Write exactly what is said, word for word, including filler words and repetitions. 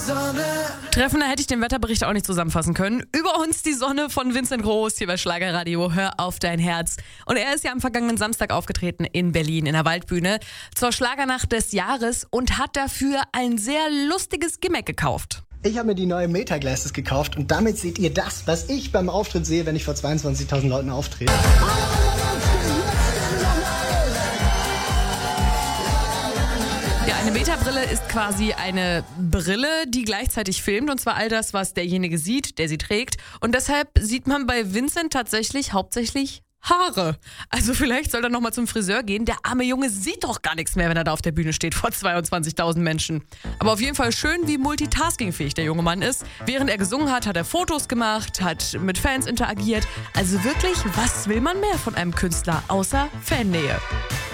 Treffender hätte ich den Wetterbericht auch nicht zusammenfassen können. Über uns die Sonne von Vincent Groß hier bei Schlagerradio. Hör auf dein Herz. Und er ist ja am vergangenen Samstag aufgetreten in Berlin in der Waldbühne zur Schlagernacht des Jahres und hat dafür ein sehr lustiges Gimmick gekauft. Ich habe mir die neue Meta Glasses gekauft und damit seht ihr das, was ich beim Auftritt sehe, wenn ich vor zweiundzwanzigtausend Leuten auftrete. Ja, eine Meta-Brille ist quasi eine Brille, die gleichzeitig filmt, und zwar all das, was derjenige sieht, der sie trägt. Und deshalb sieht man bei Vincent tatsächlich hauptsächlich Haare. Also vielleicht soll er nochmal zum Friseur gehen. Der arme Junge sieht doch gar nichts mehr, wenn er da auf der Bühne steht vor zweiundzwanzigtausend Menschen. Aber auf jeden Fall schön, wie multitaskingfähig der junge Mann ist. Während er gesungen hat, hat er Fotos gemacht, hat mit Fans interagiert. Also wirklich, was will man mehr von einem Künstler außer Fannähe?